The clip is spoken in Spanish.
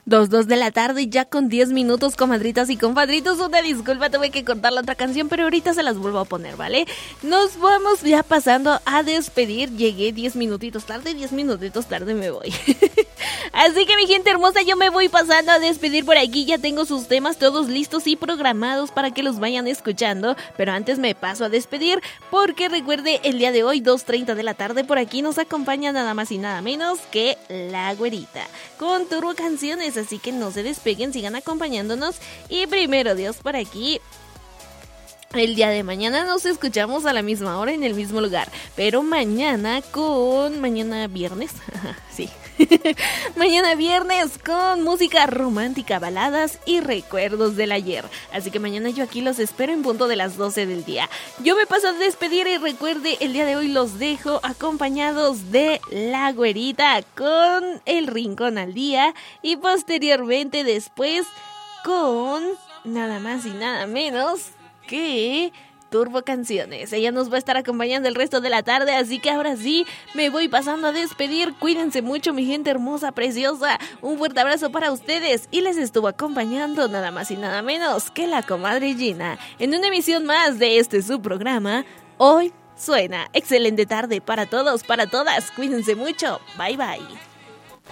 2 de la tarde, ya con 10 minutos, comadritas y compadritos. Una disculpa, tuve que cortar la otra canción, pero ahorita se las vuelvo a poner, ¿vale? Nos vamos ya pasando a despedir. Llegué 10 minutitos tarde me voy. Así que mi gente hermosa, yo me voy pasando a despedir por aquí. Ya tengo sus temas todos listos y programados para que los vayan escuchando. Pero antes me paso a despedir porque recuerde, el día de hoy, 2:30 de la tarde, por aquí nos acompaña nada más y nada menos que La Güerita con Turbo Canciones. Así que no se despeguen, sigan acompañándonos. Y primero Dios, por aquí el día de mañana nos escuchamos a la misma hora en el mismo lugar. Pero mañana viernes, sí. Mañana viernes con música romántica, baladas y recuerdos del ayer. Así que mañana yo aquí los espero en punto de las 12 del día. Yo me paso a despedir y recuerde, el día de hoy los dejo acompañados de La Güerita con El Rincón al Día. Y posteriormente después con nada más y nada menos que Turbo Canciones. Ella nos va a estar acompañando el resto de la tarde, así que ahora sí me voy pasando a despedir. Cuídense mucho, mi gente hermosa, preciosa. Un fuerte abrazo para ustedes y les estuvo acompañando nada más y nada menos que la comadre Gina en una emisión más de su programa Hoy Suena. Excelente tarde para todos, para todas. Cuídense mucho. Bye bye.